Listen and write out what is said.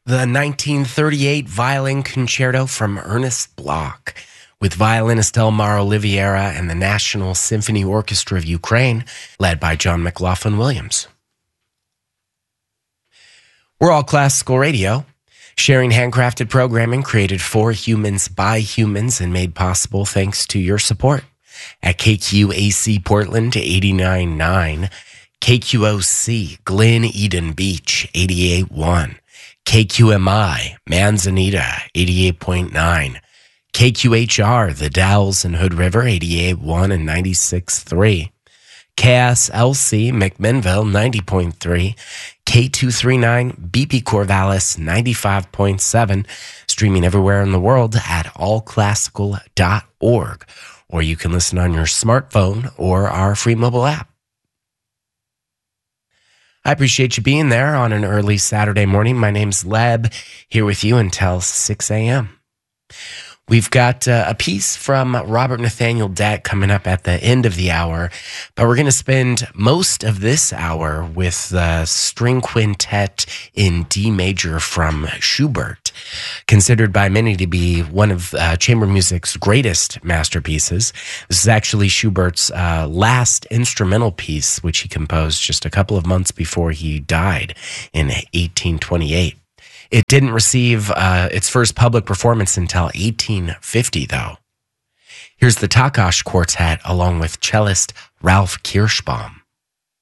The 1938 Violin Concerto from Ernest Bloch with violinist Elmar Oliveira and the National Symphony Orchestra of Ukraine, led by John McLaughlin-Williams. We're All Classical Radio, sharing handcrafted programming created for humans by humans and made possible thanks to your support at KQAC Portland 89.9, KQOC Glen Eden Beach 88.1, KQMI Manzanita 88.9, KQHR The Dalles and Hood River 88.1 and 96.3, KSLC McMinnville 90.3, K239 BP Corvallis 95.7, streaming everywhere in the world at allclassical.org, or you can listen on your smartphone or our free mobile app. I appreciate you being there on an early Saturday morning. My name's Leb, here with you until 6 a.m. We've got a piece from Robert Nathaniel Dett coming up at the end of the hour, but we're going to spend most of this hour with the string quintet in D major from Schubert, considered by many to be one of chamber music's greatest masterpieces. This is actually Schubert's last instrumental piece, which he composed just a couple of months before he died in 1828. It didn't receive its first public performance until 1850, though. Here's the Takács Quartet along with cellist Ralph Kirschbaum.